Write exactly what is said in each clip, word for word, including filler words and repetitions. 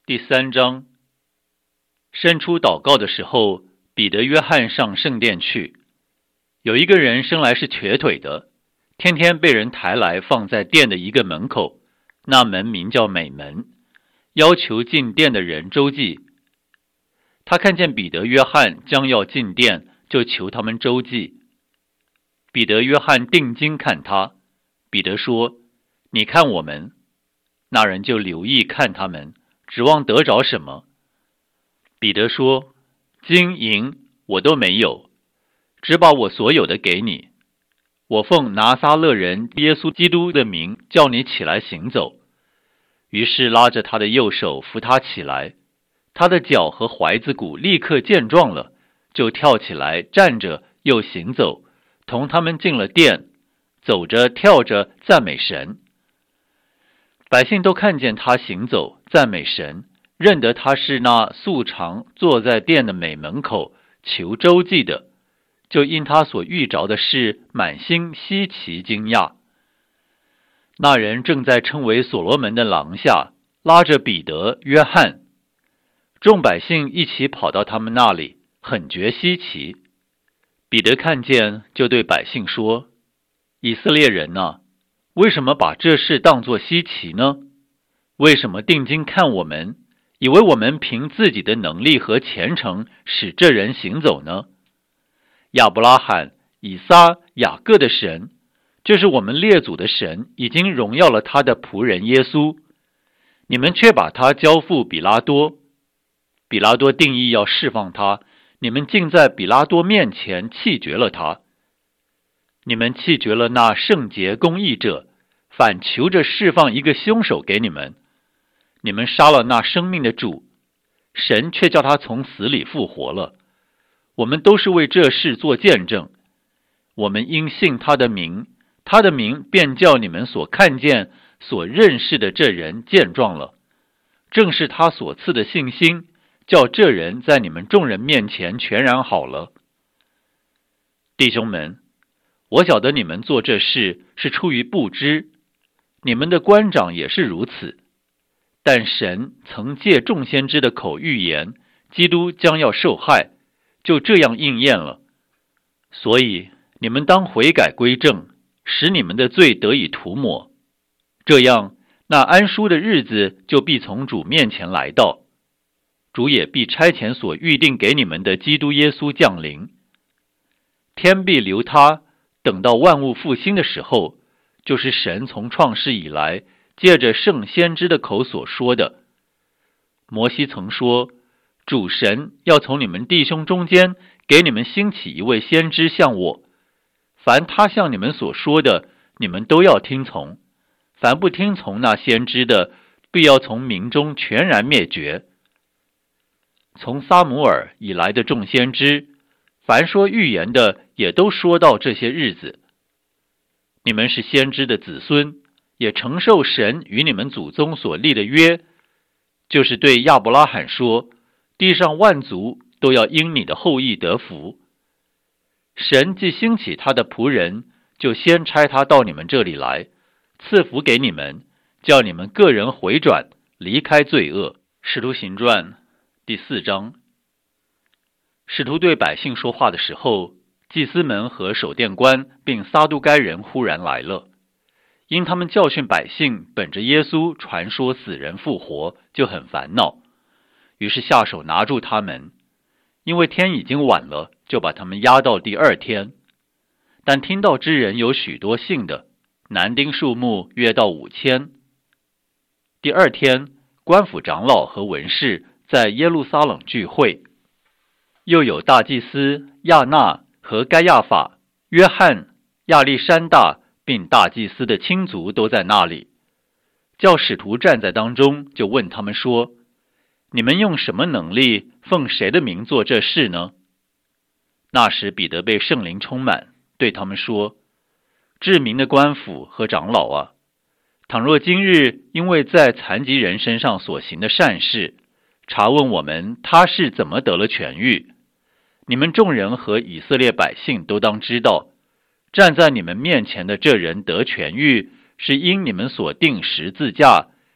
第三章，伸出祷告的时候，彼得、约翰上圣殿去。有一个人生来是瘸腿的，天天被人抬来放在殿的一个门口，那门名叫美门，要求进殿的人周济。他看见彼得、约翰将要进殿，就求他们周济。彼得、约翰定睛看他，彼得说：“你看我们。”那人就留意看他们，指望得着什么。彼得说：“金银我都没有，只把我所有的给你。我奉拿撒勒人耶稣基督的名叫你起来行走。”于是拉着他的右手扶他起来，他的脚和踝子骨立刻健壮了，就跳起来站着又行走，同他们进了殿，走着跳着赞美神。百姓都看见他行走赞美神，认得他是那素常坐在殿的美门口求周济的，就因他所遇着的事满心稀奇惊讶。那人正在称为所罗门的廊下，拉着彼得、约翰。众百姓一起跑到他们那里，很觉稀奇。彼得看见，就对百姓说：“以色列人啊，为什么把这事当作稀奇呢？为什么定睛看我们，以为我们凭自己的能力和虔诚使这人行走呢？亚伯拉罕、以撒、雅各的神，这是我们列祖的神，已经荣耀了他的仆人耶稣。你们却把他交付比拉多。比拉多定义要释放他，你们竟在比拉多面前弃绝了他。你们弃绝了那圣洁公义者，反求着释放一个凶手给你们。你们杀了那生命的主，神却叫他从死里复活了。我们都是为这事做见证。我们因信他的名，他的名便叫你们所看见、所认识的这人健壮了。正是他所赐的信心，叫这人在你们众人面前全然好了。弟兄们，我晓得你们做这事是出于不知，你们的官长也是如此。但神曾借众先知的口预言，基督将要受害，就这样应验了。所以你们当悔改归正，使你们的罪得以涂抹。这样，那安舒的日子就必从主面前来到，主也必差遣所预定给你们的基督耶稣降临。天必留他，等到万物复兴的时候，就是神从创世以来借着圣先知的口所说的。摩西曾说，主神要从你们弟兄中间给你们兴起一位先知像我，凡他向你们所说的，你们都要听从。凡不听从那先知的，必要从民中全然灭绝。从撒母耳以来的众先知，凡说预言的，也都说到这些日子。你们是先知的子孙，也承受神与你们祖宗所立的约，就是对亚伯拉罕说，地上万族都要因你的后裔得福。神既兴起他的仆人，就先差他到你们这里来，赐福给你们，叫你们个人回转，离开罪恶。使徒行传第四章。使徒对百姓说话的时候，祭司们和守殿官并撒都该人忽然来了，因他们教训百姓本着耶稣传说死人复活，就很烦恼，于是下手拿住他们。因为天已经晚了，就把他们押到第二天。但听到之人有许多信的，男丁数目约到五千。第二天，官府长老和文士在耶路撒冷聚会，又有大祭司亚那和该亚法、约翰、亚历山大并大祭司的亲族都在那里。叫使徒站在当中，就问他们说，你们用什么能力奉谁的名做这事呢？那时彼得被圣灵充满，对他们说，至明的官府和长老啊，倘若今日因为在残疾人身上所行的善事，查问我们他是怎么得了痊愈，你们众人和以色列百姓都当知道，站在你们面前的这人得痊愈，是因你们所定十字架，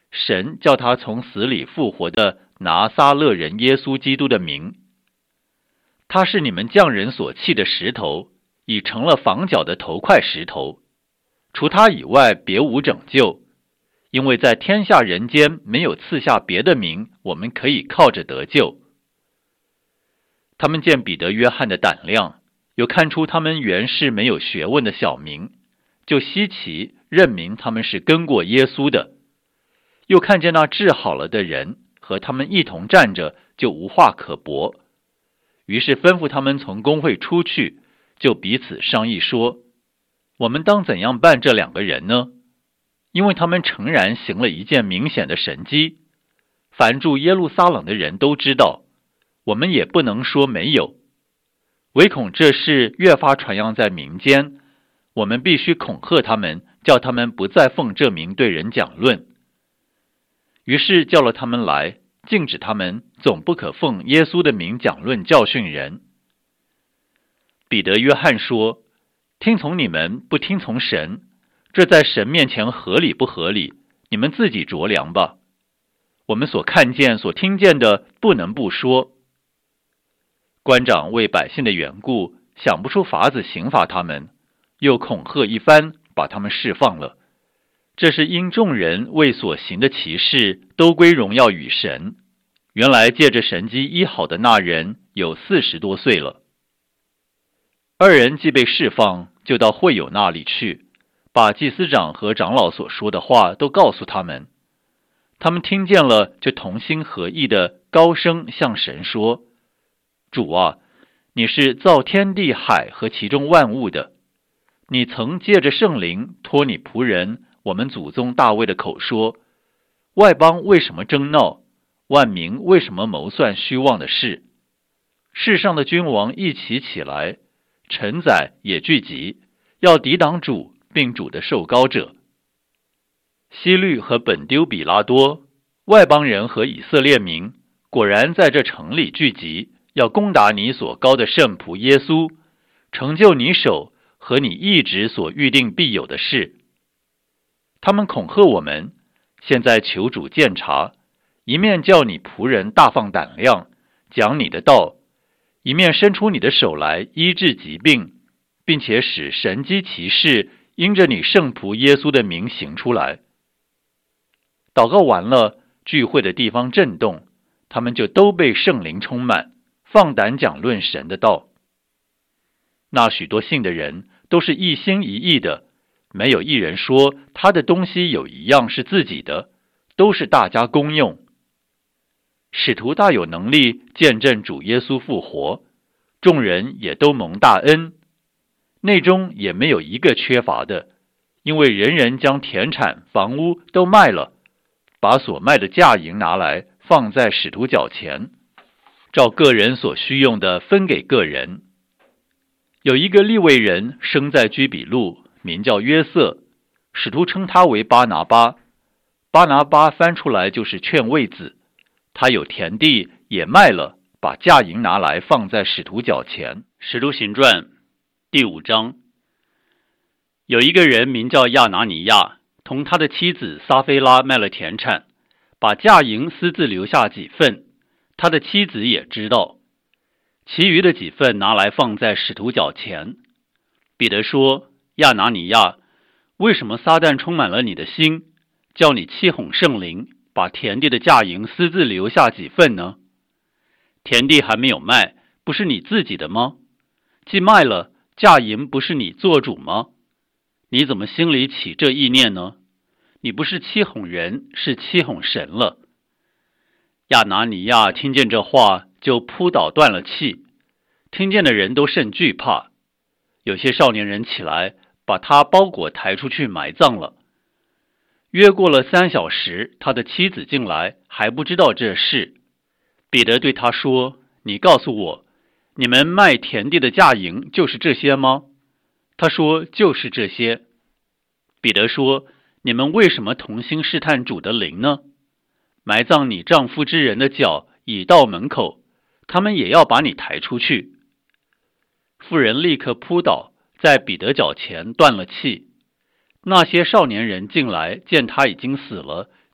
神叫他从死里复活的拿撒勒人耶稣基督的名。他是你们匠人所弃的石头，已成了房角的头块石头。除他以外，别无拯救，因为在天下人间没有赐下别的名，我们可以靠着得救。他们见彼得、约翰的胆量，又看出他们原是没有学问的小民，就稀奇，认明他们是跟过耶稣的。又看见那治好了的人和他们一同站着，就无话可驳。于是吩咐他们从公会出去，就彼此商议说：我们当怎样办这两个人呢？因为他们诚然行了一件明显的神迹，凡住耶路撒冷的人都知道，我们也不能说没有。唯恐这事越发传扬在民间，我们必须恐吓他们，叫他们不再奉这名对人讲论。于是叫了他们来，禁止他们总不可奉耶稣的名讲论教训人。彼得、约翰说：听从你们，不听从神，这在神面前合理不合理？你们自己酌量吧。我们所看见、所听见的，不能不说。官长为百姓的缘故，想不出法子刑罚他们，又恐吓一番，把他们释放了。这是因众人为所行的奇事，都归荣耀与神。原来借着神迹医好的那人有四十多岁了。二人既被释放，就到会友那里去，把祭司长和长老所说的话都告诉他们。他们听见了，就同心合意的高声向神说：主啊，你是造天地海和其中万物的，你曾借着圣灵托你仆人我们祖宗大卫的口说：外邦为什么争闹？万民为什么谋算虚妄的事？世上的君王一起起来，臣宰也聚集，要抵挡主，并主的受膏者。希律和本丢比拉多，外邦人和以色列民，果然在这城里聚集，要攻打你所膏的圣仆耶稣，成就你手和你一直所预定必有的事。他们恐吓我们，现在求主鉴察，一面叫你仆人大放胆量，讲你的道，一面伸出你的手来医治疾病，并且使神迹奇事因着你圣仆耶稣的名行出来。祷告完了，聚会的地方震动，他们就都被圣灵充满，放胆讲论神的道。那许多信的人都是一心一意的，没有一人说他的东西有一样是自己的，都是大家公用。使徒大有能力见证主耶稣复活，众人也都蒙大恩，内中也没有一个缺乏的，因为人人将田产房屋都卖了，把所卖的价银拿来放在使徒脚前，照个人所需用的分给个人。有一个利未人生在居比路，名叫约瑟，使徒称他为巴拿巴。巴拿巴翻出来就是劝慰子。他有田地也卖了，把价银拿来放在使徒脚前。使徒行传第五章。有一个人名叫亚拿尼亚，同他的妻子撒菲拉卖了田产，把价银私自留下几份，他的妻子也知道，其余的几份拿来放在使徒脚前。彼得说：亚拿尼亚，为什么撒旦充满了你的心，叫你欺哄圣灵，把田地的价银私自留下几份呢？田地还没有卖，不是你自己的吗？既卖了，价银不是你做主吗？你怎么心里起这意念呢？你不是欺哄人，是欺哄神了。亚拿尼亚听见这话，就扑倒断了气，听见的人都甚惧怕。有些少年人起来，把他包裹抬出去埋葬了。约过了三小时，他的妻子进来，还不知道这事。彼得对他说：你告诉我，你们卖田地的价银就是这些吗？他说：就是这些。彼得说：你们为什么同心试探主的灵呢？埋葬你丈夫之人的脚已到门口，他们也要把你抬出去。妇人立刻扑倒，在彼得脚前断了气。那些少年人进来，见他已经死了，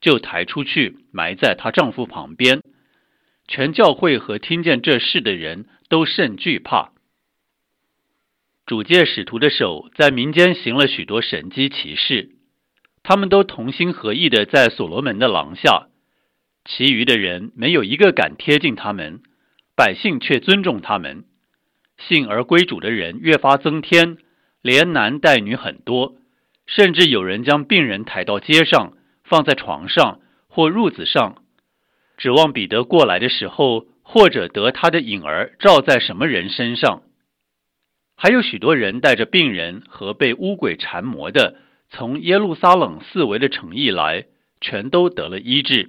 就抬出去埋在她丈夫旁边。全教会和听见这事的人都甚惧怕。主借使徒的手在民间行了许多神迹奇事，他们都同心合意的在所罗门的廊下，其余的人没有一个敢贴近他们，百姓却尊重他们。信而归主的人越发增添，连男带女很多，甚至有人将病人抬到街上，放在床上或褥子上，指望彼得过来的时候，或者得他的影儿照在什么人身上。还有许多人带着病人和被污鬼缠磨的，从耶路撒冷四围的城邑来，全都得了医治。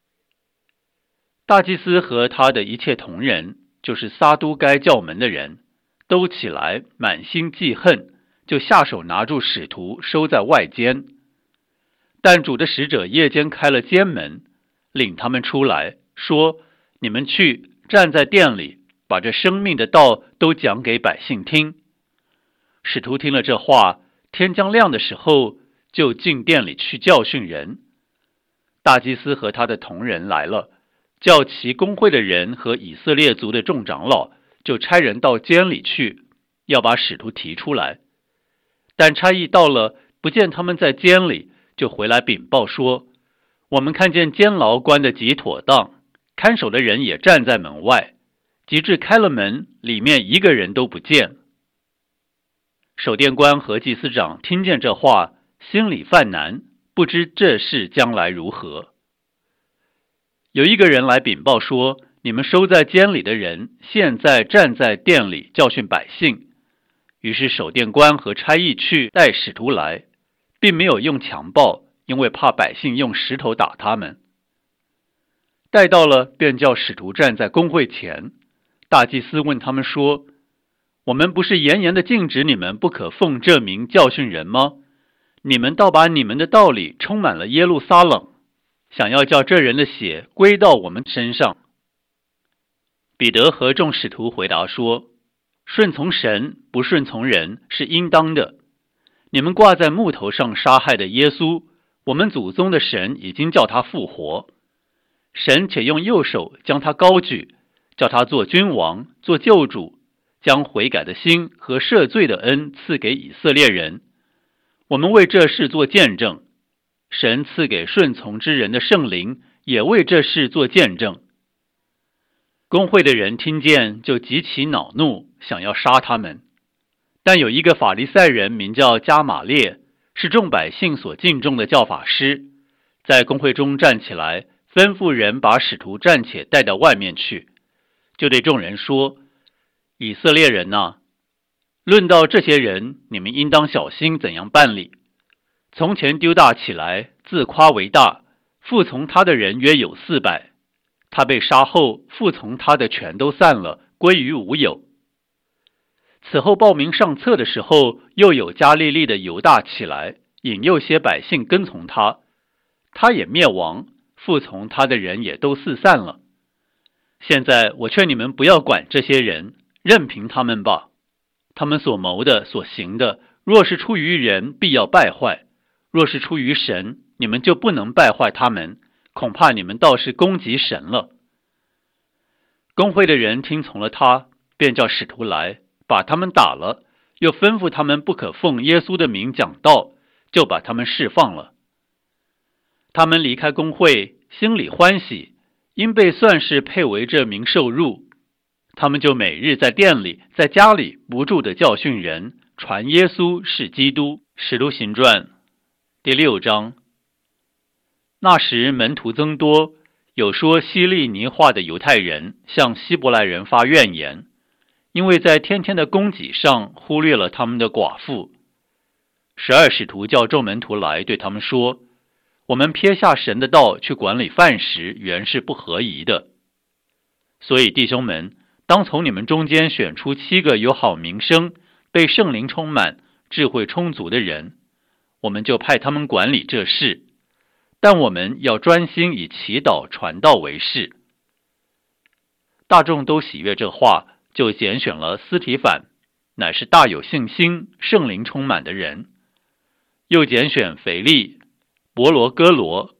大祭司和他的一切同人，就是撒都该教门的人，都起来满心记恨，就下手拿住使徒收在外间。但主的使者夜间开了监门，领他们出来，说：你们去站在殿里，把这生命的道都讲给百姓听。使徒听了这话，天将亮的时候，就进殿里去教训人。大祭司和他的同人来了，叫其公会的人和以色列族的众长老，就差人到监里去，要把使徒提出来。但差役到了，不见他们在监里，就回来禀报说：我们看见监牢关得极妥当，看守的人也站在门外，及至开了门，里面一个人都不见。守殿官和祭司长听见这话，心里犯难，不知这事将来如何。有一个人来禀报说：你们收在监里的人，现在站在殿里教训百姓。于是守殿官和差役去带使徒来，并没有用强暴，因为怕百姓用石头打他们。带到了，便叫使徒站在公会前。大祭司问他们说：我们不是严严的禁止你们不可奉这名教训人吗？你们倒把你们的道理充满了耶路撒冷，想要叫这人的血归到我们身上。彼得和众使徒回答说：顺从神，不顺从人，是应当的。你们挂在木头上杀害的耶稣，我们祖宗的神已经叫他复活。神且用右手将他高举，叫他做君王，做救主，将悔改的心和赦罪的恩赐给以色列人。我们为这事做见证，神赐给顺从之人的圣灵也为这事做见证。公会的人听见，就极其恼怒，想要杀他们。但有一个法利赛人名叫加玛列，是众百姓所敬重的教法师，在公会中站起来，吩咐人把使徒暂且带到外面去，就对众人说：以色列人哪，论到这些人，你们应当小心怎样办理。从前丢大起来，自夸为大，服从他的人约有四百。他被杀后，服从他的全都散了，归于无有。此后报名上册的时候，又有加利利的犹大起来，引诱些百姓跟从他，他也灭亡，服从他的人也都四散了。现在我劝你们不要管这些人，任凭他们吧。他们所谋的、所行的，若是出于人，必要败坏；若是出于神，你们就不能败坏他们，恐怕你们倒是攻击神了。公会的人听从了他，便叫使徒来，把他们打了，又吩咐他们不可奉耶稣的名讲道，就把他们释放了。他们离开公会，心里欢喜，因被算是配为这名受辱。他们就每日在店里，在家里不住地教训人，传耶稣是基督。使徒行传第六章。那时门徒增多，有说希利尼话的犹太人向希伯来人发怨言，因为在天天的供给上忽略了他们的寡妇。十二使徒叫众门徒来，对他们说：我们撇下神的道去管理饭食，原是不合宜的。所以弟兄们，当从你们中间选出七个有好名声、被圣灵充满、智慧充足的人，我们就派他们管理这事。但我们要专心以祈祷传道为事。大众都喜悦这话，就拣选了司提反，乃是大有信心、圣灵充满的人；又拣选腓力、伯罗哥罗、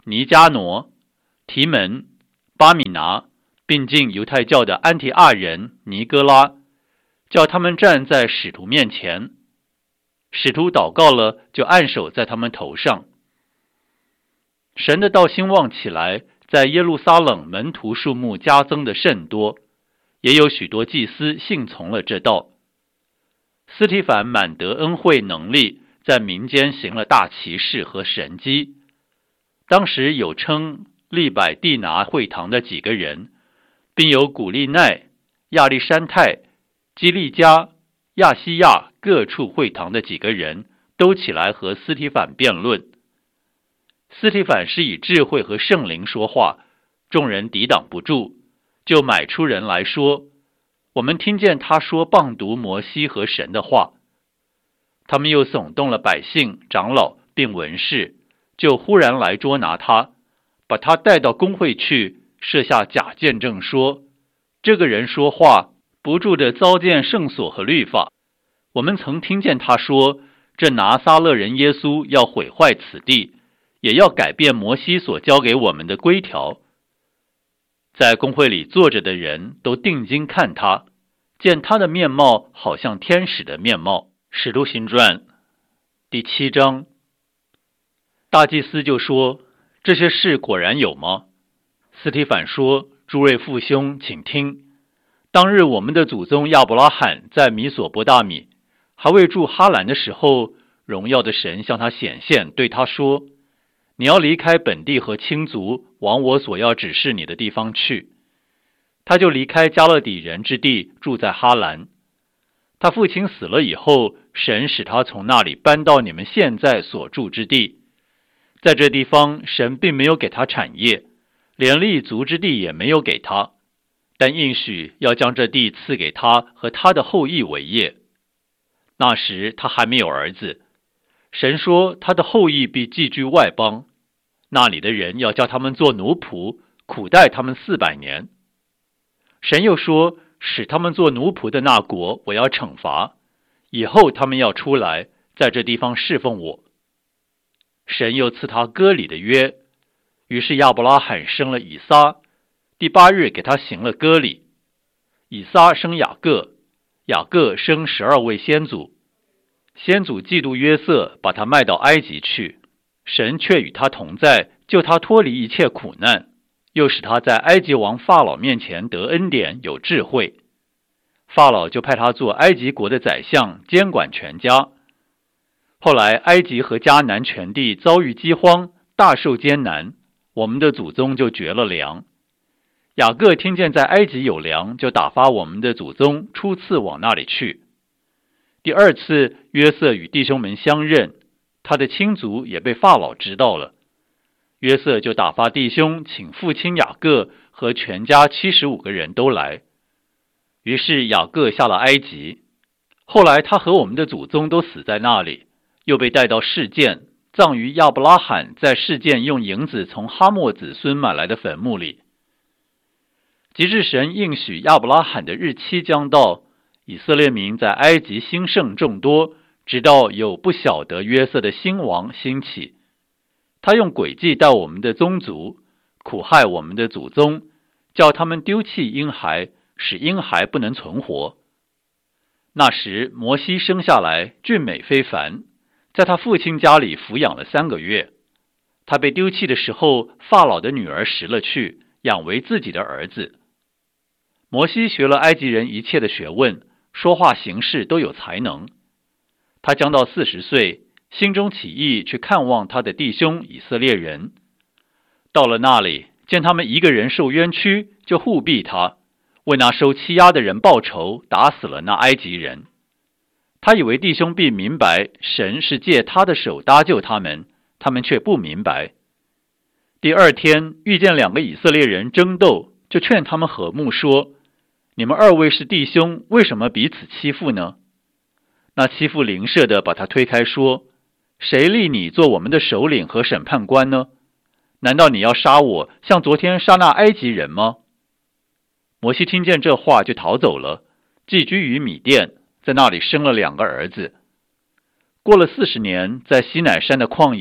尼加挪、提门、巴米拿，并进犹太教的安提阿人尼哥拉，叫他们站在使徒面前。使徒祷告了，就按手在他们头上。神的道兴旺起来，在耶路撒冷门徒数目加增的甚多，也有许多祭司信从了这道。司提反满得恩惠能力，在民间行了大奇事和神迹。当时有称利百地拿会堂的几个人，并有古利奈、亚历山泰、基利加、亚西亚各处会堂的几个人，都起来和司提反辩论。司提反是以智慧和圣灵说话，众人抵挡不住，就买出人来说，我们听见他说谤读摩西和神的话。他们又耸动了百姓、长老并文士，就忽然来捉拿他，把他带到公会去，设下假见证说，这个人说话不住地糟践圣所和律法。我们曾听见他说，这拿撒勒人耶稣要毁坏此地，也要改变摩西所交给我们的规条。在公会里坐着的人都定睛看他，见他的面貌好像天使的面貌。使徒行传第七章。大祭司就说，这些事果然有吗？司提反说，诸位父兄，请听。当日我们的祖宗亚伯拉罕在米索波大米，还未住哈兰的时候，荣耀的神向他显现，对他说，你要离开本地和亲族，往我所要指示你的地方去。他就离开加勒底人之地，住在哈兰。他父亲死了以后，神使他从那里搬到你们现在所住之地。在这地方，神并没有给他产业，连立足之地也没有给他，但应许要将这地赐给他和他的后裔为业。那时他还没有儿子，神说他的后裔必寄居外邦，那里的人要叫他们做奴仆，苦待他们四百年。神又说，使他们做奴仆的那国我要惩罚，以后他们要出来，在这地方侍奉我。神又赐他割礼的约，于是亚伯拉罕生了以撒，第八日给他行了割礼。以撒生雅各，雅各生十二位先祖。先祖嫉妒约瑟，把他卖到埃及去，神却与他同在，救他脱离一切苦难，又使他在埃及王法老面前得恩典，有智慧。法老就派他做埃及国的宰相，监管全家。后来埃及和迦南全地遭遇饥荒，大受艰难，我们的祖宗就绝了粮。雅各听见在埃及有粮，就打发我们的祖宗初次往那里去。第二次，约瑟与弟兄们相认，他的亲族也被法老知道了。约瑟就打发弟兄请父亲雅各和全家七十五个人都来。于是雅各下了埃及。后来他和我们的祖宗都死在那里，又被带到示剑，葬于亚伯拉罕在示剑用银子从哈莫子孙买来的坟墓里。及至神应许亚伯拉罕的日期将到，以色列民在埃及兴盛众多，直到有不晓得约瑟的新王兴起。他用诡计待我们的宗族，苦害我们的祖宗，叫他们丢弃婴孩，使婴孩不能存活。那时摩西生下来俊美非凡，在他父亲家里抚养了三个月。他被丢弃的时候，法老的女儿拾了去，养为自己的儿子。摩西学了埃及人一切的学问，说话行事都有才能。他将到四十岁，心中起意去看望他的弟兄以色列人。到了那里，见他们一个人受冤屈，就护庇他，为那受欺压的人报仇，打死了那埃及人。他以为弟兄必明白神是借他的手搭救他们，他们却不明白。第二天遇见两个以色列人争斗，就劝他们和睦说，你们二位是弟兄，为什么彼此欺负呢？那欺负邻舍的把他推开说，谁立你做我们的首领和审判官呢？难道你要杀我，像昨天杀那埃及人吗？摩西听见这话就逃走了，寄居于米甸，在那里生了两个儿子。过了四十年，在西乃山的旷野，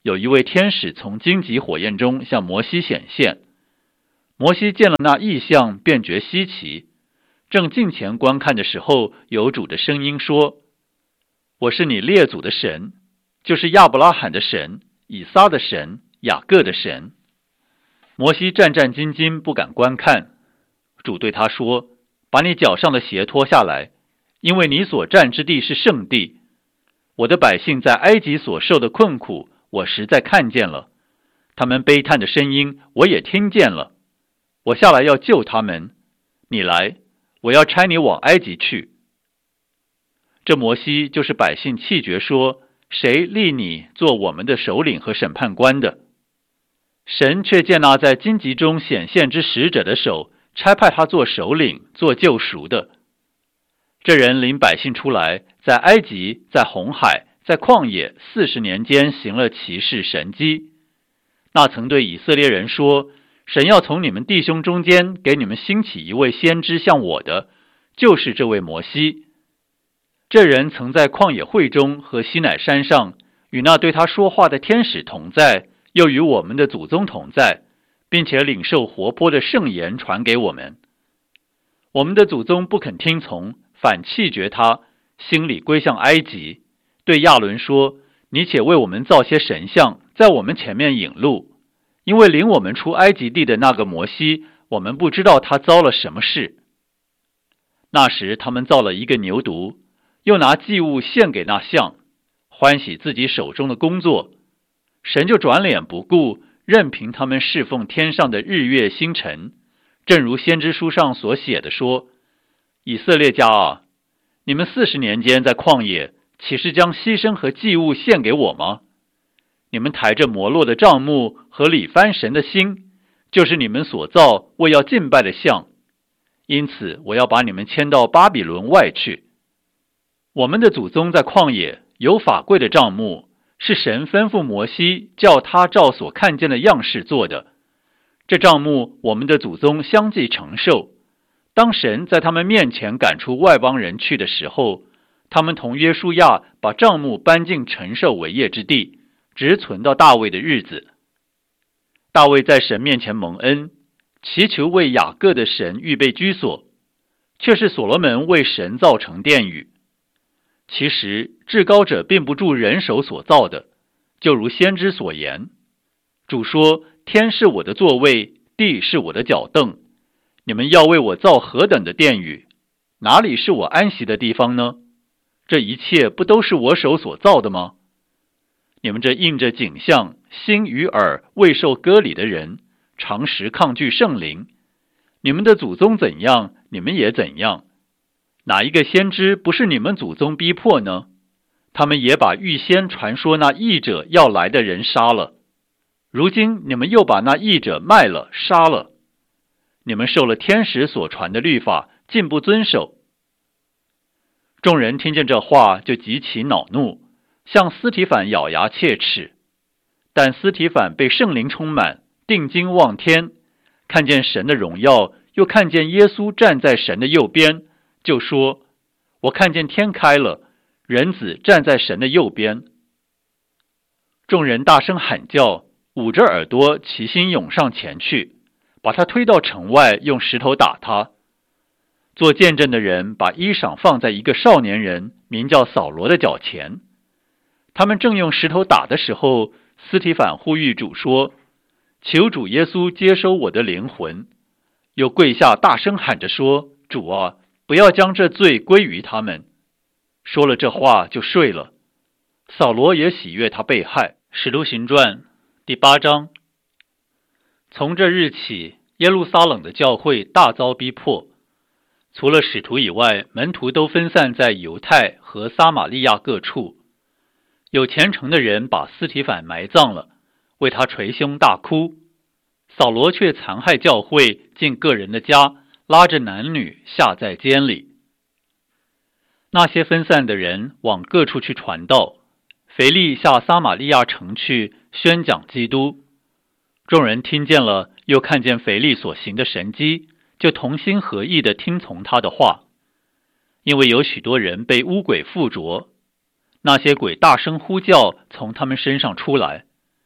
有一位天使从荆棘火焰中向摩西显现。摩西见了那异象，便觉稀奇，正近前观看的时候，有主的声音说：我是你列祖的神，就是亚伯拉罕的神，以撒的神，雅各的神。摩西战战兢兢，不敢观看。主对他说：把你脚上的鞋脱下来，因为你所站之地是圣地。我的百姓在埃及所受的困苦，我实在看见了，他们悲叹的声音，我也听见了。我下来要救他们，你来，我要差你往埃及去。这摩西就是百姓气绝说：谁立你做我们的首领和审判官的？神却见那在荆棘中显现之使者的手，差派他做首领，做救赎的。这人领百姓出来，在埃及，在红海，在旷野四十年间行了奇事神迹。那曾对以色列人说：神要从你们弟兄中间给你们兴起一位先知像我的，就是这位摩西。这人曾在旷野会中和西乃山上与那对他说话的天使同在，又与我们的祖宗同在，并且领受活泼的圣言传给我们。我们的祖宗不肯听从，反弃绝他，心里归向埃及，对亚伦说：你且为我们造些神像，在我们前面引路，因为领我们出埃及地的那个摩西，我们不知道他遭了什么事。那时他们造了一个牛犊，又拿祭物献给那像，欢喜自己手中的工作。神就转脸不顾，任凭他们侍奉天上的日月星辰，正如先知书上所写的说：以色列家啊，你们四十年间在旷野，岂是将牺牲和祭物献给我吗？你们抬着摩洛的帐幕和里番神的心，就是你们所造为要敬拜的像，因此我要把你们迁到巴比伦外去。我们的祖宗在旷野有法柜的帐幕，是神吩咐摩西叫他照所看见的样式做的。这帐幕我们的祖宗相继承受。当神在他们面前赶出外邦人去的时候，他们同约书亚把帐幕搬进承受为业之地，直存到大卫的日子。大卫在神面前蒙恩，祈求为雅各的神预备居所，却是所罗门为神造成殿宇。其实至高者并不住人手所造的，就如先知所言，主说：天是我的座位，地是我的脚凳，你们要为我造何等的殿宇？哪里是我安息的地方呢？这一切不都是我手所造的吗？你们这印着景象，心与耳未受割礼的人，常时抗拒圣灵。你们的祖宗怎样，你们也怎样。哪一个先知不是你们祖宗逼迫呢？他们也把预先传说那义者要来的人杀了。如今你们又把那义者卖了，杀了。你们受了天使所传的律法，竟不遵守。众人听见这话，就极其恼怒，向司提反咬牙切齿。但司提反被圣灵充满，定睛望天，看见神的荣耀，又看见耶稣站在神的右边，就说：我看见天开了，人子站在神的右边。众人大声喊叫，捂着耳朵齐心涌上前去，把他推到城外，用石头打他。做见证的人把衣裳放在一个少年人名叫扫罗的脚前。他们正用石头打的时候，司提反呼吁主说：求主耶稣接收我的灵魂。又跪下大声喊着说：主啊，不要将这罪归于他们。说了这话就睡了。扫罗也喜悦他被害。使徒行传第八章。从这日起，耶路撒冷的教会大遭逼迫，除了使徒以外，门徒都分散在犹太和撒玛利亚各处。有虔诚的人把司提反埋葬了，为他捶胸大哭。扫罗却残害教会，进个人的家，拉着男女下在监里。那些分散的人往各处去传道，腓力下撒玛利亚城去宣讲基督。众人听见了，又看见腓力所行的神迹，就同心合意地听从他的话。因为有许多人被污鬼附着，那些鬼大声呼叫，从他们身上出来，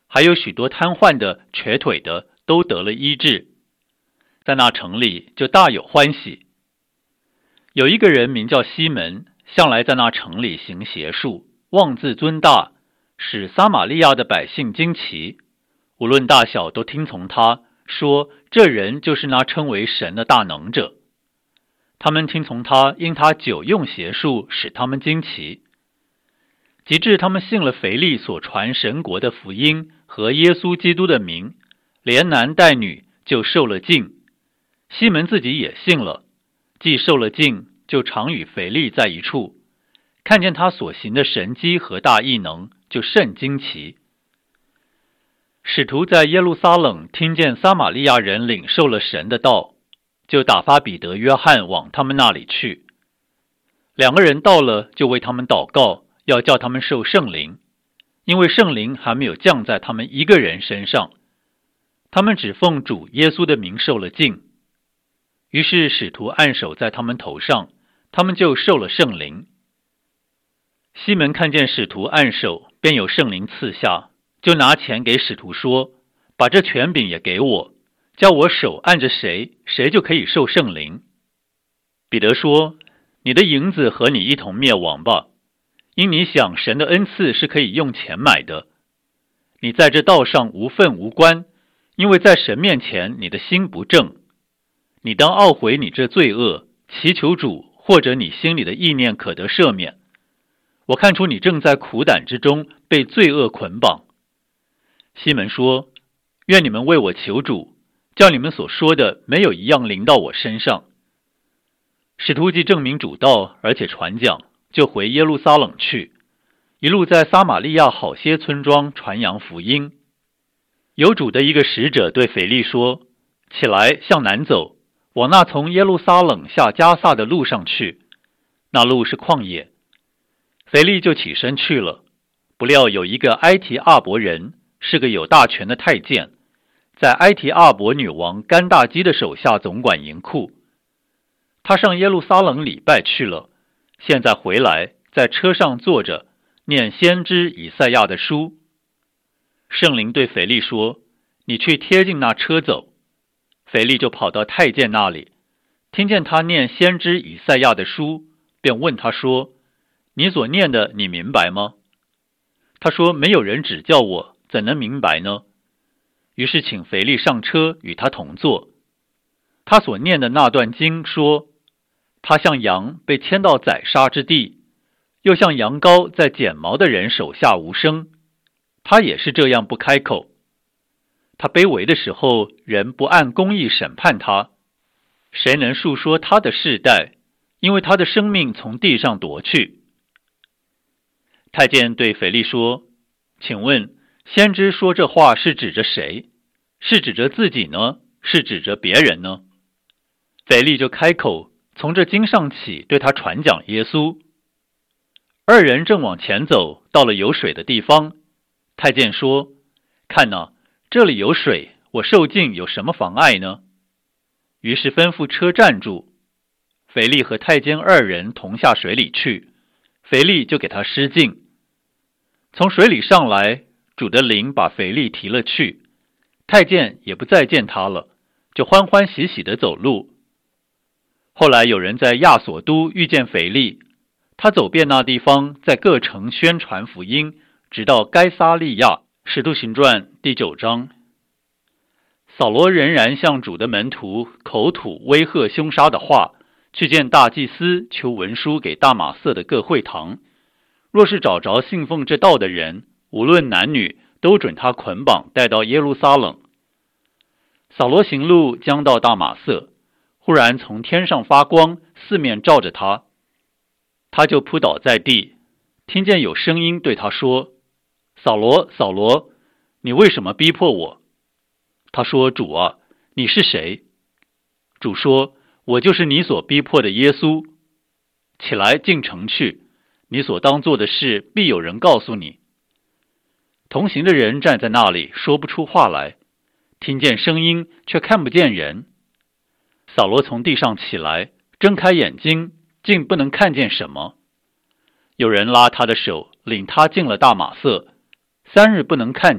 还有许多瘫痪的、瘸腿的都得了医治，在那城里就大有欢喜。有一个人名叫西门，向来在那城里行邪术，妄自尊大，使撒玛利亚的百姓惊奇，无论大小都听从他，说这人就是那称为神的大能者。他们听从他，因他久用邪术，使他们惊奇。及至他们信了腓力所传神国的福音和耶稣基督的名，连男带女就受了浸。西门自己也信了，既受了浸，就常与腓力在一处，看见他所行的神迹和大异能，就甚惊奇。使徒在耶路撒冷听见撒玛利亚人领受了神的道，就打发彼得、约翰往他们那里去。两个人到了，就为他们祷告，要叫他们受圣灵，因为圣灵还没有降在他们一个人身上。他们只奉主耶稣的名受了浸。于是使徒按手在他们头上，他们就受了圣灵。西门看见使徒按手，便有圣灵赐下，就拿钱给使徒说，把这权柄也给我，叫我手按着谁，谁就可以受圣灵。彼得说，你的银子和你一同灭亡吧，因你想神的恩赐是可以用钱买的。你在这道上无份无关，因为在神面前你的心不正。你当懊悔你这罪恶，祈求主，或者你心里的意念可得赦免。我看出你正在苦胆之中，被罪恶捆绑。西门说，愿你们为我求主，叫你们所说的没有一样临到我身上。使徒既证明主道，而且传讲，就回耶路撒冷去，一路在撒玛利亚好些村庄传扬福音。有主的一个使者对腓力说，起来向南走，往那从耶路撒冷下加萨的路上去，那路是旷野。腓力就起身去了，不料有一个埃提阿伯人，是个有大权的太监，在埃提阿伯女王甘大基的手下总管银库。他上耶路撒冷礼拜去了，现在回来，在车上坐着，念先知以赛亚的书。圣灵对腓力说，你去贴近那车走。腓力就跑到太监那里，听见他念先知以赛亚的书，便问他说，你所念的你明白吗？他说，没有人指教我，怎能明白呢？于是请腓力上车与他同坐。他所念的那段经说，他像羊被牵到宰杀之地，又像羊羔在剪毛的人手下无声，他也是这样不开口。他卑微的时候，人不按公义审判他，谁能述说他的世代？因为他的生命从地上夺去。太监对腓力说，请问先知说这话是指着谁？是指着自己呢？是指着别人呢？腓力就开口，从这经上起对他传讲耶稣。二人正往前走，到了有水的地方。太监说，看哪，这里有水，我受浸有什么妨碍呢？于是吩咐车站住。腓力和太监二人同下水里去，腓力就给他施浸。从水里上来，主的灵把腓力提了去，太监也不再见他了，就欢欢喜喜地走路。后来有人在亚索都遇见腓力，他走遍那地方，在各城宣传福音，直到该撒利亚。使徒行传第九章。扫罗仍然向主的门徒口吐威吓凶杀的话，去见大祭司，求文书给大马色的各会堂，若是找着信奉这道的人，无论男女，都准他捆绑带到耶路撒冷。扫罗行路将到大马色，忽然从天上发光，四面照着他，他就扑倒在地，听见有声音对他说，扫罗，扫罗，你为什么逼迫我？他说，主啊，你是谁？主说，我就是你所逼迫的耶稣。起来进城去，你所当做的事必有人告诉你。同行的人站在那里，说不出话来，听见声音，却看不见人。扫罗从地上起来，睁开眼睛，竟不能看见什么。有人拉他的手，领他进了大马色，三日不能看见，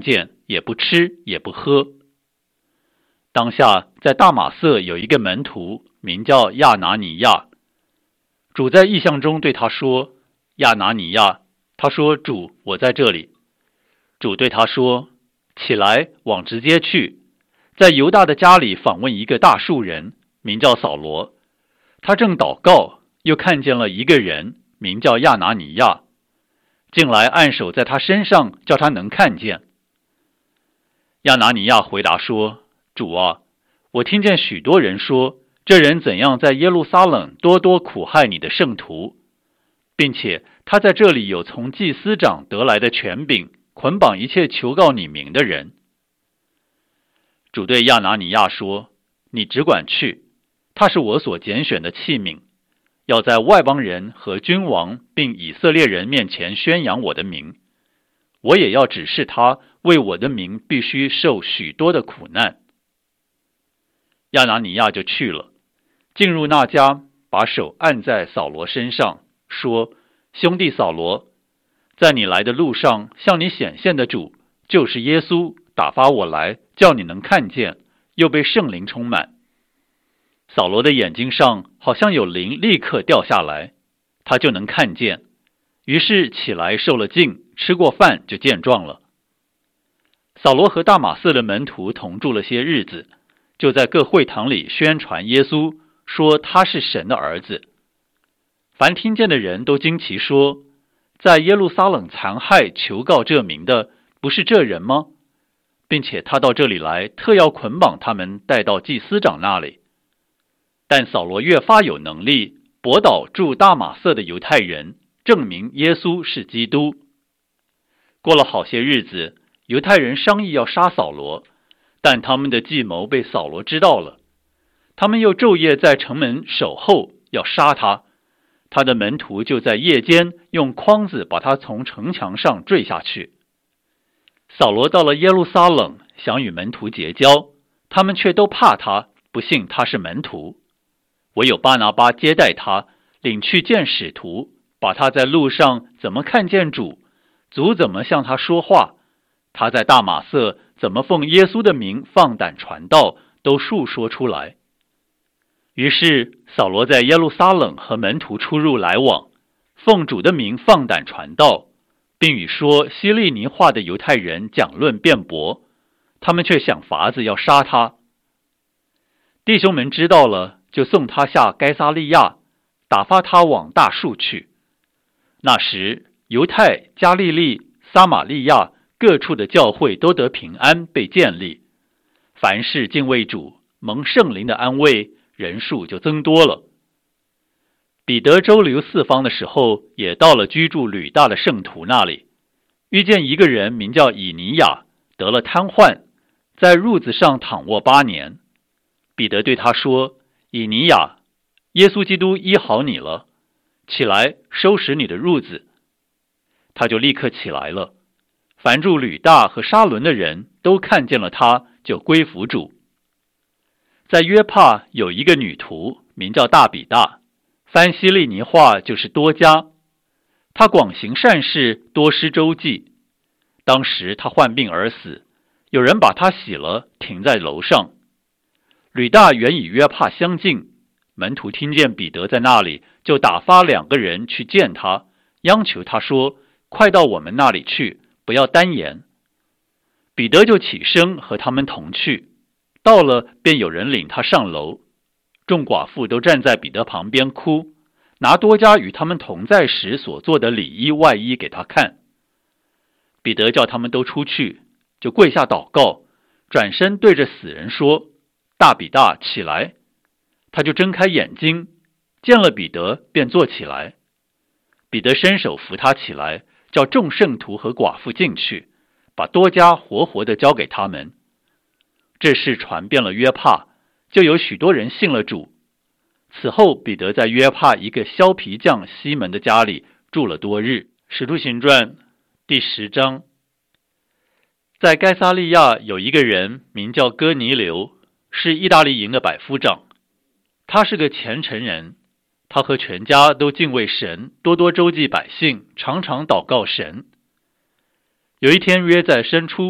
也不吃也不喝。当下在大马色有一个门徒，名叫亚拿尼亚。主在异象中对他说：亚拿尼亚。他说：主，我在这里。主对他说：起来，往直接去，在犹大的家里访问一个大数人，名叫扫罗。他正祷告，又看见了一个人，名叫亚拿尼亚，进来按手在他身上，叫他能看见。亚拿尼亚回答说：主啊，我听见许多人说，这人怎样在耶路撒冷多多苦害你的圣徒，并且他在这里有从祭司长得来的权柄，捆绑一切求告你名的人。主对亚拿尼亚说：你只管去，他是我所拣选的器皿，要在外邦人和君王并以色列人面前宣扬我的名。我也要指示他为我的名必须受许多的苦难。亚拿尼亚就去了，进入那家，把手按在扫罗身上，说：兄弟扫罗，在你来的路上向你显现的主，就是耶稣，打发我来，叫你能看见，又被圣灵充满。扫罗的眼睛上好像有灵立刻掉下来，他就能看见，于是起来受了浸，吃过饭就健壮了。扫罗和大马色的门徒同住了些日子，就在各会堂里宣传耶稣，说他是神的儿子。凡听见的人都惊奇说：在耶路撒冷残害求告这名的，不是这人吗？并且他到这里来，特要捆绑他们带到祭司长那里。但扫罗越发有能力，驳倒住大马色的犹太人，证明耶稣是基督。过了好些日子，犹太人商议要杀扫罗，但他们的计谋被扫罗知道了。他们又昼夜在城门守候，要杀他。他的门徒就在夜间用筐子把他从城墙上坠下去。扫罗到了耶路撒冷，想与门徒结交，他们却都怕他，不信他是门徒。唯有巴拿巴接待他，领去见使徒，把他在路上怎么看见主，主怎么向他说话，他在大马色怎么奉耶稣的名放胆传道，都述说出来。于是扫罗在耶路撒冷和门徒出入来往，奉主的名放胆传道，并与说希利尼话的犹太人讲论辩驳，他们却想法子要杀他。弟兄们知道了，就送他下该撒利亚，打发他往大数去。那时犹太、加利利、撒玛利亚各处的教会都得平安，被建立，凡事敬畏主，蒙圣灵的安慰，人数就增多了。彼得周游四方的时候，也到了居住吕大的圣徒那里，遇见一个人名叫以尼亚，得了瘫痪，在褥子上躺卧八年。彼得对他说：以尼亚，耶稣基督医好你了，起来收拾你的褥子。他就立刻起来了。凡住吕大和沙伦的人都看见了他，就归服主。在约帕有一个女徒，名叫大比大，翻希利尼话就是多加。她广行善事，多施周济。当时她患病而死，有人把她洗了，停在楼上。吕大原与约帕相近，门徒听见彼得在那里，就打发两个人去见他，央求他说：快到我们那里去，不要单言。彼得就起身和他们同去，到了便有人领他上楼。众寡妇都站在彼得旁边哭，拿多加与他们同在时所做的里衣外衣给他看。彼得叫他们都出去，就跪下祷告，转身对着死人说：大比大，起来。他就睁开眼睛，见了彼得，便坐起来。彼得伸手扶他起来，叫众圣徒和寡妇进去，把多加活活的交给他们。这事传遍了约帕，就有许多人信了主。此后彼得在约帕一个削皮匠西门的家里住了多日。使徒行传第十章。在该撒利亚有一个人名叫哥尼流，是意大利营的百夫长。他是个虔诚人，他和全家都敬畏神，多多周济百姓，常常祷告神。有一天约在申初，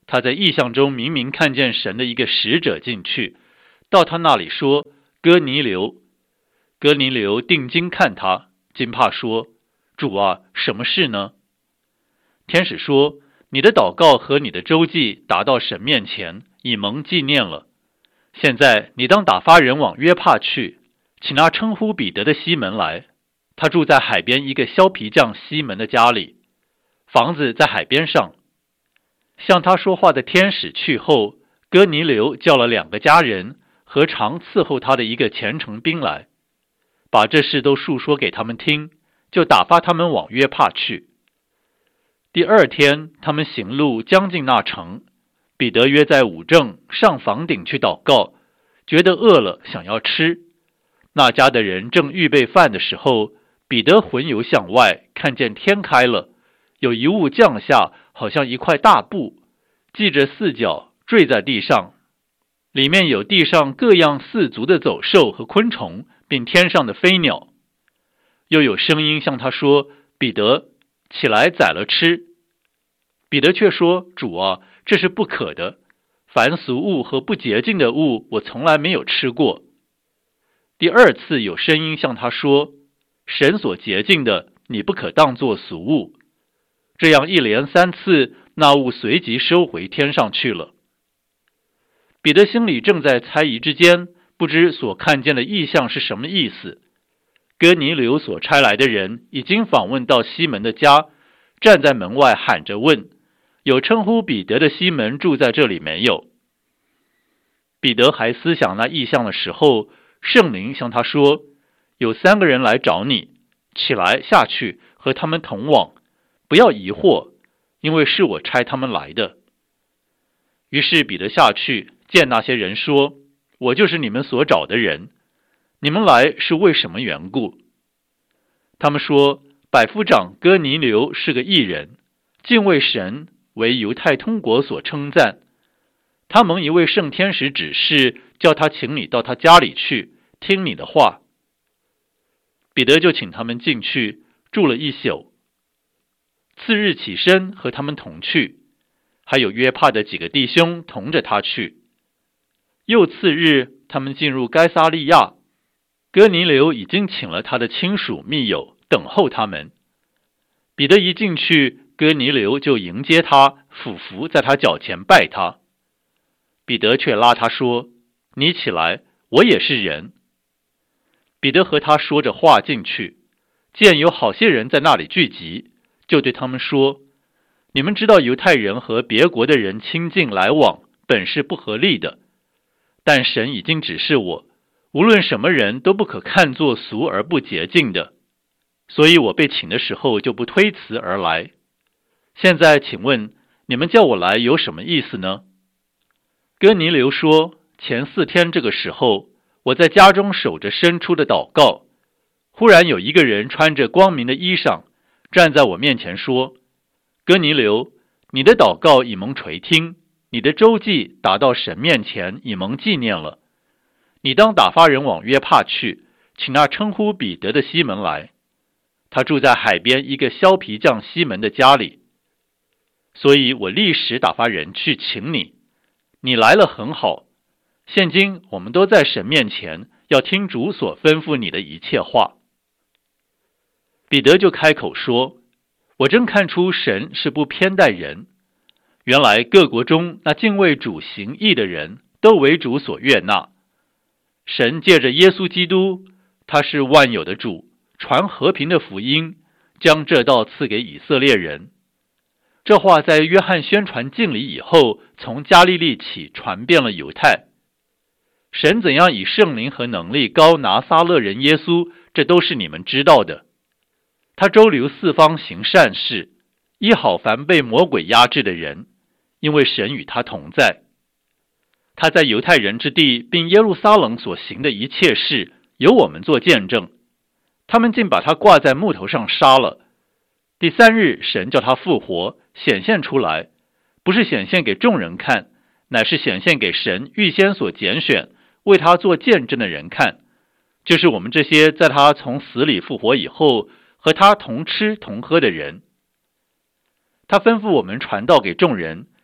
他在异象中明明看见神的一个使者进去，到他那里说：哥尼流。哥尼流定睛看他，惊怕说：主啊，什么事呢？天使说：你的祷告和你的周记达到神面前，以蒙纪念了。现在你当打发人往约帕去，请那称呼彼得的西门来，他住在海边一个削皮匠西门的家里，房子在海边上。向他说话的天使去后，哥尼流叫了两个家人和常伺候他的一个虔诚兵来，把这事都述说给他们听，就打发他们往约帕去。第二天，他们行路将近那城，彼得约在午正上房顶去祷告，觉得饿了，想要吃。那家的人正预备饭的时候，彼得魂游向外，看见天开了，有一物降下，好像一块大布，系着四角，坠在地上，里面有地上各样四足的走兽和昆虫，并天上的飞鸟。又有声音向他说：彼得，起来宰了吃。彼得却说：主啊，这是不可的，凡俗物和不洁净的物，我从来没有吃过。第二次有声音向他说：神所洁净的，你不可当作俗物。这样一连三次，那物随即收回天上去了。彼得心里正在猜疑之间，不知所看见的异象是什么意思。哥尼流所差来的人已经访问到西门的家，站在门外喊着问：有称呼彼得的西门住在这里没有？彼得还思想那异象的时候，圣灵向他说：有三个人来找你，起来下去和他们同往，不要疑惑，因为是我差他们来的。于是彼得下去见那些人说：我就是你们所找的人，你们来是为什么缘故？他们说：百夫长哥尼流是个义人，敬畏神，为犹太通国所称赞。他蒙一位圣天使指示，叫他请你到他家里去，听你的话。彼得就请他们进去，住了一宿。次日起身和他们同去，还有约帕的几个弟兄同着他去。又次日，他们进入该撒利亚，哥尼流已经请了他的亲属密友等候他们。彼得一进去，哥尼流就迎接他，俯伏在他脚前拜他。彼得却拉他说：你起来，我也是人。彼得和他说着话进去，见有好些人在那里聚集，就对他们说：你们知道犹太人和别国的人亲近来往，本是不合理的，但神已经指示我，无论什么人都不可看作俗而不洁净的，所以我被请的时候就不推辞而来。现在请问你们叫我来有什么意思呢？哥尼流说：前四天这个时候，我在家中守着伸出的祷告，忽然有一个人穿着光明的衣裳，站在我面前说：哥尼流，你的祷告已蒙垂听，你的周记达到神面前，已蒙纪念了。你当打发人往约帕去，请那称呼彼得的西门来，他住在海边一个削皮匠西门的家里。所以我立时打发人去请你，你来了很好。现今我们都在神面前，要听主所吩咐你的一切话。彼得就开口说：我真看出神是不偏待人，原来各国中那敬畏主行义的人，都为主所悦纳。神借着耶稣基督，他是万有的主，传和平的福音，将这道赐给以色列人。这话在约翰宣传敬礼以后，从加利利起传遍了犹太。神怎样以圣灵和能力膏拿撒勒人耶稣，这都是你们知道的。他周流四方行善事，医好凡被魔鬼压制的人，因为神与他同在。他在犹太人之地并耶路撒冷所行的一切事，由我们做见证。他们竟把他挂在木头上杀了。第三日，神叫他复活，显现出来，不是显现给众人看，乃是显现给神预先所拣选，为他做见证的人看，就是我们这些在他从死里复活以后，和他同吃同喝的人。他吩咐我们传道给众人，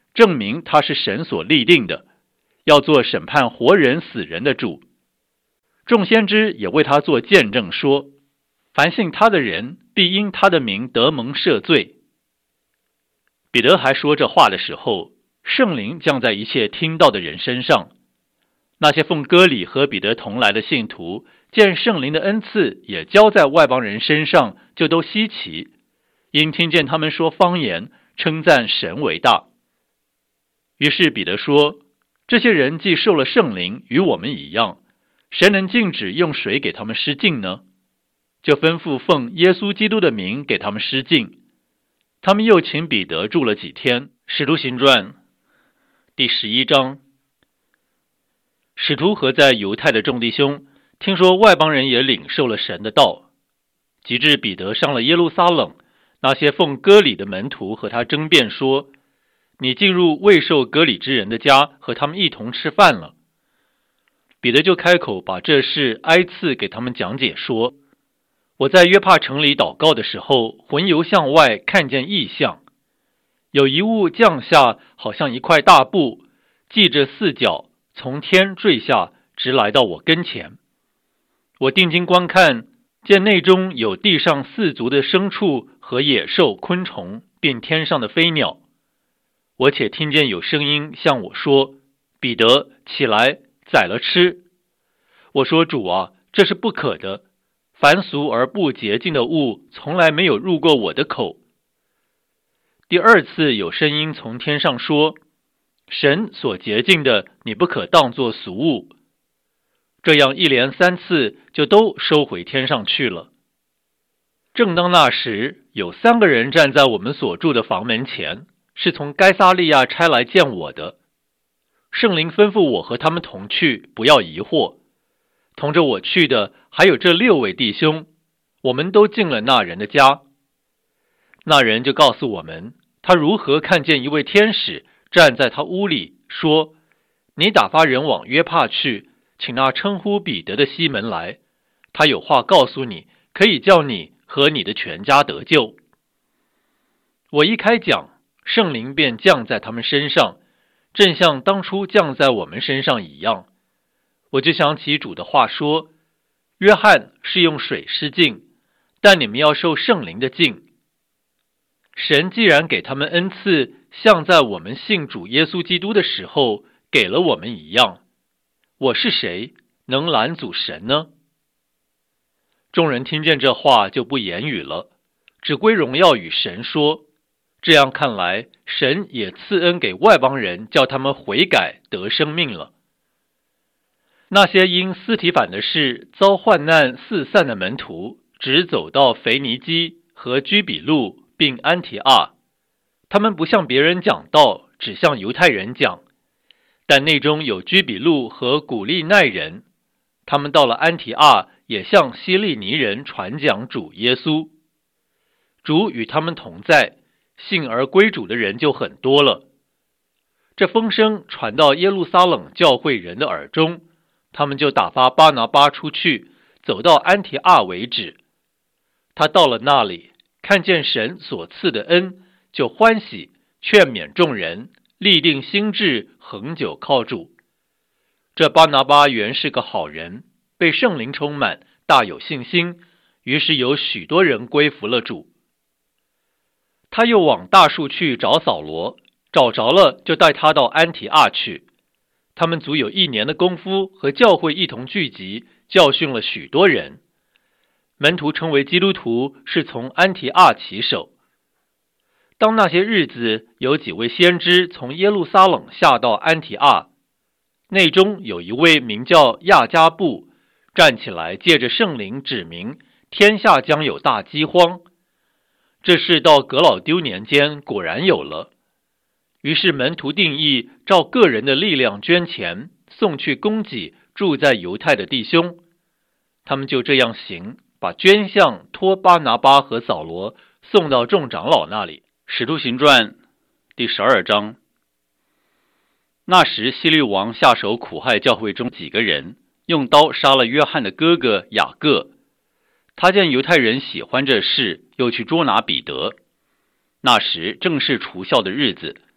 证明他是神所立定的，要做审判活人死人的主。众先知也为他做见证说，凡信他的人必因他的名得蒙赦罪。彼得还说这话的时候，圣灵降在一切听到的人身上。那些奉割礼和彼得同来的信徒，见圣灵的恩赐也交在外邦人身上，就都稀奇，因听见他们说方言，称赞神为大。于是彼得说，这些人既受了圣灵，与我们一样，谁能禁止用水给他们施浸呢？就吩咐奉耶稣基督的名给他们施浸。他们又请彼得住了几天。使徒行传第十一章。使徒和在犹太的众弟兄听说外邦人也领受了神的道，及至彼得上了耶路撒冷，那些奉割礼的门徒和他争辩说，你进入未受割礼之人的家，和他们一同吃饭了。彼得就开口把这事挨次给他们讲解说，我在约帕城里祷告的时候，魂游向外，看见异象，有一物降下，好像一块大布，系着四角，从天坠下，直来到我跟前。我定睛观看，见内中有地上四足的牲畜和野兽、昆虫，并天上的飞鸟。我且听见有声音向我说，彼得，起来，宰了吃。我说，主啊，这是不可的，凡俗而不洁净的物，从来没有入过我的口。第二次有声音从天上说，神所洁净的，你不可当作俗物。这样一连三次，就都收回天上去了。正当那时，有三个人站在我们所住的房门前，是从该撒利亚差来见我的。圣灵吩咐我和他们同去，不要疑惑。同着我去的还有这六位弟兄，我们都进了那人的家。那人就告诉我们，他如何看见一位天使站在他屋里，说，你打发人往约帕去，请那称呼彼得的西门来，他有话告诉你，可以叫你和你的全家得救。我一开讲，圣灵便降在他们身上，正像当初降在我们身上一样。我就想起主的话说，约翰是用水施浸，但你们要受圣灵的浸。神既然给他们恩赐，像在我们信主耶稣基督的时候给了我们一样，我是谁，能拦阻神呢？众人听见这话就不言语了，只归荣耀与神说，这样看来，神也赐恩给外邦人，叫他们悔改得生命了。那些因斯提反的事遭患难四散的门徒，只走到腓尼基和居比路并安提阿，他们不向别人讲道，只向犹太人讲。但内中有居比路和古利奈人，他们到了安提阿，也向希利尼人传讲主耶稣。主与他们同在，信而归主的人就很多了。这风声传到耶路撒冷教会人的耳中，他们就打发巴拿巴出去，走到安提阿为止。他到了那里，看见神所赐的恩，就欢喜，劝勉众人，立定心志，恒久靠主。这巴拿巴原是个好人，被圣灵充满，大有信心，于是有许多人归服了主。他又往大树去找扫罗，找着了，就带他到安提阿去。他们足有一年的功夫，和教会一同聚集，教训了许多人。门徒成为基督徒，是从安提阿起手。当那些日子，有几位先知从耶路撒冷下到安提阿，内中有一位名叫亚加布，站起来借着圣灵指明，天下将有大饥荒。这事到革老丢年间果然有了。于是门徒定义，照个人的力量捐钱，送去供给住在犹太的弟兄。他们就这样行，把捐项托巴拿巴和扫罗送到众长老那里。使徒行传第十二章。那时希律王下手苦害教会中几个人，用刀杀了约翰的哥哥雅各。他见犹太人喜欢这事，又去捉拿彼得。那时正是除酵的日子，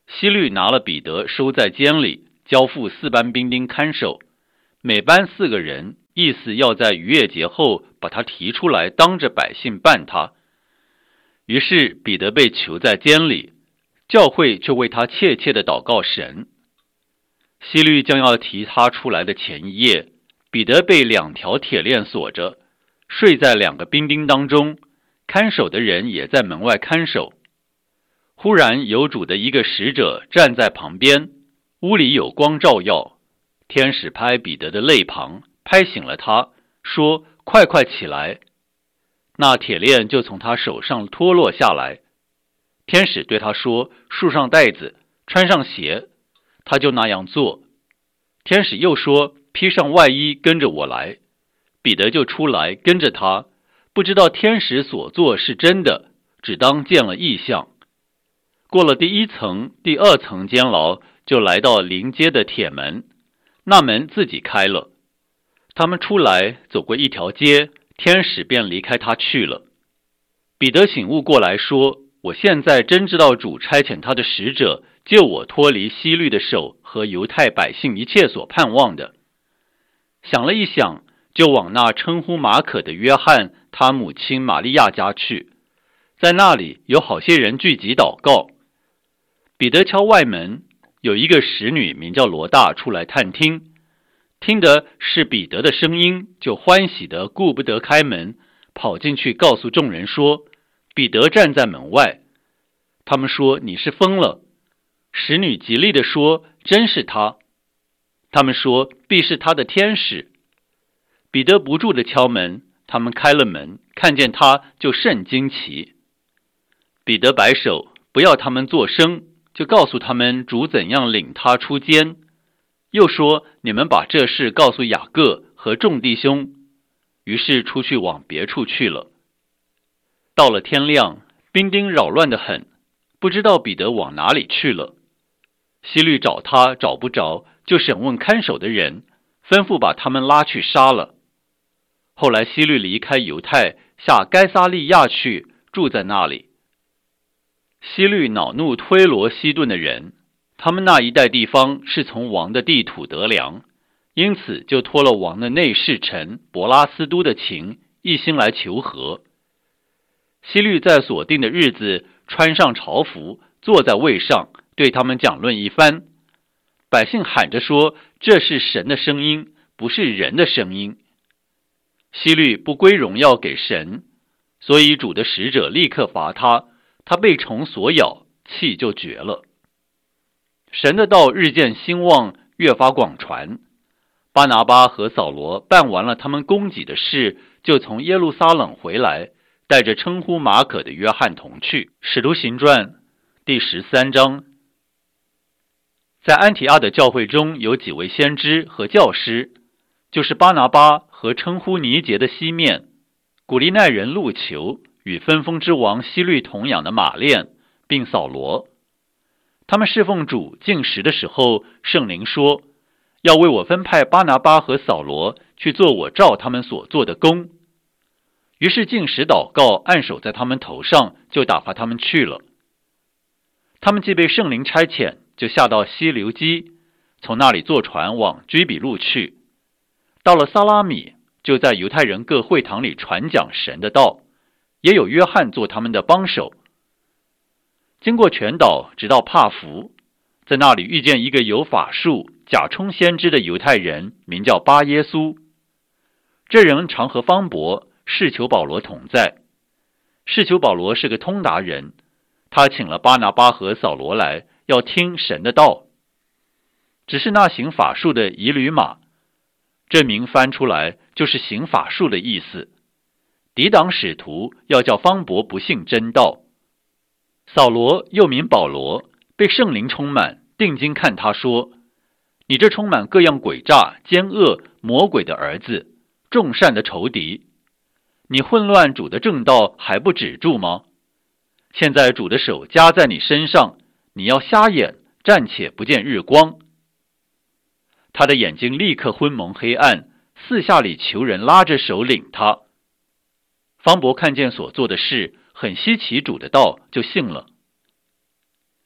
希律拿了彼得收在监里，交付四班兵丁看守，每班四个人，意思要在逾越节后把他提出来，当着百姓办他。于是彼得被囚在监里，教会就为他切切地祷告神。希律将要提他出来的前一夜，彼得被两条铁链锁着，睡在两个兵丁当中，看守的人也在门外看守。忽然有主的一个使者站在旁边，屋里有光照耀，天使拍彼得的肋旁，拍醒了他，说：快快起来。那铁链就从他手上脱落下来。天使对他说：束上带子，穿上鞋。他就那样做。天使又说：披上外衣，跟着我来。彼得就出来跟着他，不知道天使所做是真的，只当见了异象。过了第一层、第二层监牢，就来到临街的铁门，那门自己开了。他们出来，走过一条街，天使便离开他去了。彼得醒悟过来说：我现在真知道主差遣他的使者，救我脱离希律的手和犹太百姓一切所盼望的。想了一想，就往那称呼马可的约翰他母亲玛利亚家去，在那里有好些人聚集祷告。彼得敲外门，有一个使女名叫罗大出来探听，听得是彼得的声音，就欢喜得顾不得开门，跑进去告诉众人说：彼得站在门外。他们说：你是疯了。使女极力地说：真是他。他们说：必是他的天使。彼得不住地敲门，他们开了门，看见他就甚惊奇。彼得摆手，不要他们作声，就告诉他们主怎样领他出监，又说：你们把这事告诉雅各和众弟兄。于是出去往别处去了。到了天亮，兵丁扰乱得很，不知道彼得往哪里去了。希律找他找不着，就审问看守的人，吩咐把他们拉去杀了。后来希律离开犹太，下该撒利亚去，住在那里。希律恼怒推罗西顿的人，他们那一带地方是从王的地土得粮，因此就托了王的内侍臣伯拉斯都的情，一心来求和。希律在所定的日子穿上朝服，坐在位上，对他们讲论一番。百姓喊着说：这是神的声音，不是人的声音。希律不归荣耀给神，所以主的使者立刻罚他，他被虫所咬，气就绝了。神的道日渐兴旺，越发广传。巴拿巴和扫罗办完了他们供给的事，就从耶路撒冷回来，带着称呼马可的约翰同去。使徒行传第十三章。在安提阿的教会中有几位先知和教师，就是巴拿巴和称呼尼结的西面，古利奈人路求，与分封之王希律同养的马链，并扫罗。他们侍奉主进食的时候，圣灵说：要为我分派巴拿巴和扫罗去做我照他们所做的工。于是进食祷告，按手在他们头上，就打发他们去了。他们既被圣灵差遣，就下到西流基，从那里坐船往居比路去。到了撒拉米，就在犹太人各会堂里传讲神的道，也有约翰做他们的帮手。经过全岛，直到帕福，在那里遇见一个有法术、假充先知的犹太人，名叫巴耶稣。这人常和方伯、士求保罗同在。士求保罗是个通达人，他请了巴拿巴和扫罗来，要听神的道。只是那行法术的以吕马，这名翻出来就是行法术的意思，抵挡使徒，要叫方伯不信真道。扫罗又名保罗，被圣灵充满，定睛看他说：你这充满各样诡诈、奸恶、魔鬼的儿子，众善的仇敌，你混乱主的正道还不止住吗？现在主的手加在你身上，你要瞎眼，暂且不见日光。他的眼睛立刻昏蒙黑暗，四下里求人拉着手领他。方伯看见所做的事，很稀奇主的道，就信了。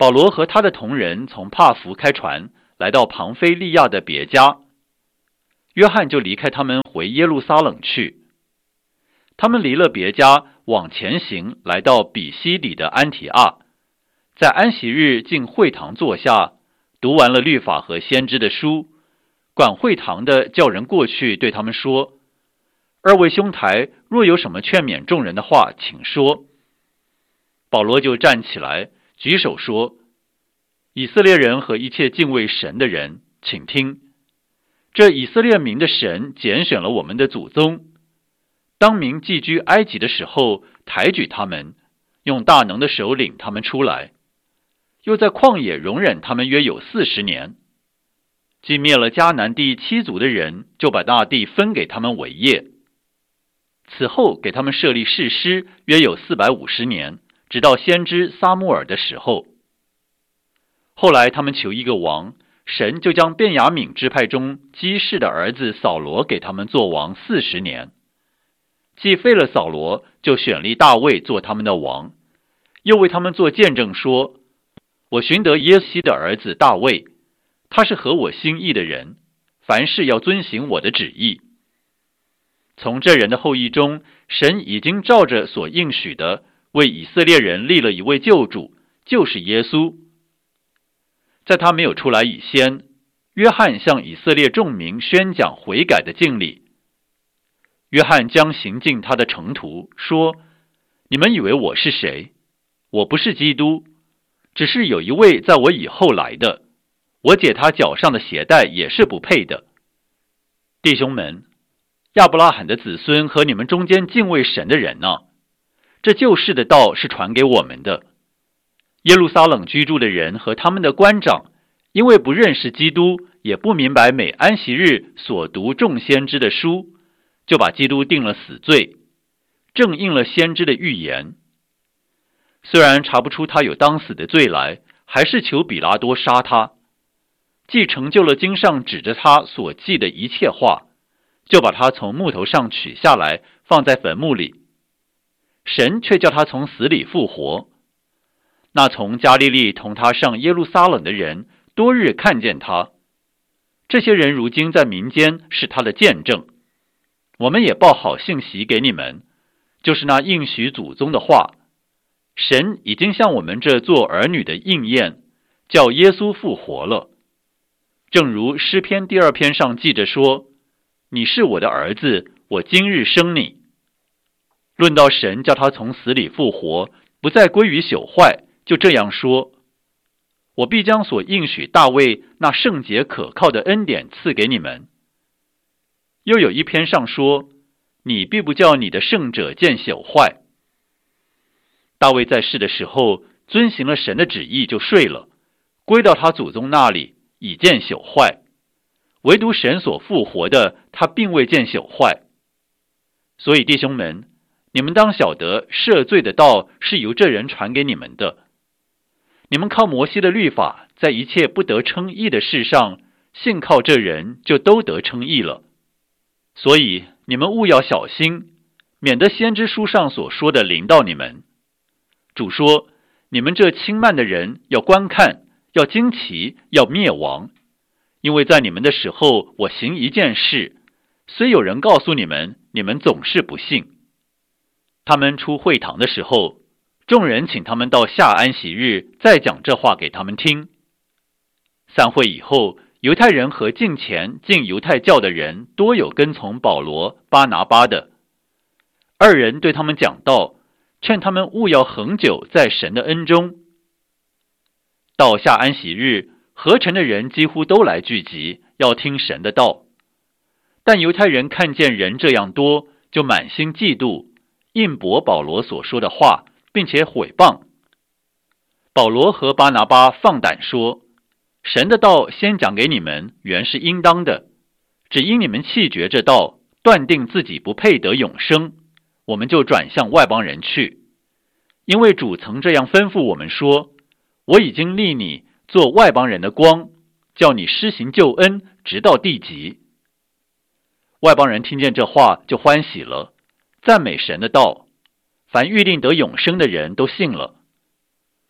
保罗和他的同人从帕福开船，来到庞菲利亚的别家，约翰就离开他们回耶路撒冷去。他们离了别家，往前行，来到比西底的安提阿，在安息日进会堂坐下，读完了律法和先知的书。管会堂的叫人过去对他们说：二位兄台，若有什么劝勉众人的话，请说。保罗就站起来，举手说：以色列人和一切敬畏神的人，请听，这以色列民的神拣选了我们的祖宗，当民寄居埃及的时候，抬举他们，用大能的手领他们出来，又在旷野容忍他们约有四十年。既灭了迦南地七族的人，就把那地分给他们为业。此后给他们设立士师，约有四百五十年，直到先知撒母耳的时候。后来他们求一个王，神就将便雅悯支派中基士的儿子扫罗给他们做王四十年。既废了扫罗，就选立大卫做他们的王，又为他们做见证说：我寻得耶西的儿子大卫，他是合我心意的人，凡事要遵行我的旨意。从这人的后裔中，神已经照着所应许的，为以色列人立了一位救主，就是耶稣。在他没有出来以先，约翰向以色列众民宣讲悔改的敬礼。约翰将行进他的程途，说：你们以为我是谁？我不是基督，只是有一位在我以后来的，我解他脚上的鞋带也是不配的。弟兄们，亚伯拉罕的子孙和你们中间敬畏神的人呢，这救世的道是传给我们的。耶路撒冷居住的人和他们的官长，因为不认识基督，也不明白每安息日所读众先知的书，就把基督定了死罪，正应了先知的预言。虽然查不出他有当死的罪来，还是求比拉多杀他。既成就了经上指着他所记的一切话，就把他从木头上取下来，放在坟墓里。神却叫他从死里复活。那从加利利同他上耶路撒冷的人，多日看见他。这些人如今在民间是他的见证。我们也报好信息给你们，就是那应许祖宗的话。神已经向我们这做儿女的应验，叫耶稣复活了。正如诗篇第二篇上记着说：你是我的儿子，我今日生你。论到神叫他从死里复活，不再归于朽坏，就这样说：我必将所应许大卫那圣洁可靠的恩典赐给你们。又有一篇上说：你必不叫你的圣者见朽坏。大卫在世的时候，遵行了神的旨意就睡了，归到他祖宗那里，已见朽坏。唯独神所复活的，他并未见朽坏。所以弟兄们，你们当晓得赦罪的道是由这人传给你们的。你们靠摩西的律法，在一切不得称义的事上，信靠这人，就都得称义了。所以你们务要小心，免得先知书上所说的临到你们。主说：你们这轻慢的人要观看，要惊奇，要灭亡。因为在你们的时候，我行一件事，虽有人告诉你们，你们总是不信。他们出会堂的时候，众人请他们到下安息日，再讲这话给他们听。散会以后，犹太人和近前进犹太教的人，多有跟从保罗、巴拿巴的。二人对他们讲道，劝他们务要恒久在神的恩中。到下安息日，合城的人几乎都来聚集，要听神的道。但犹太人看见人这样多，就满心嫉妒，印驳保罗所说的话，并且毁谤。保罗和巴拿巴放胆说：神的道先讲给你们，原是应当的，只因你们弃绝这道，断定自己不配得永生，我们就转向外邦人去。因为主曾这样吩咐我们说：我已经立你做外邦人的光，叫你施行救恩，直到地极。外邦人听见这话就欢喜了，赞美神的道，凡预定得永生的人都信了。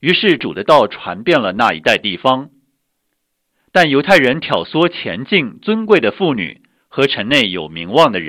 于是主的道传遍了那一带地方。但犹太人挑唆前进尊贵的妇女和城内有名望的人。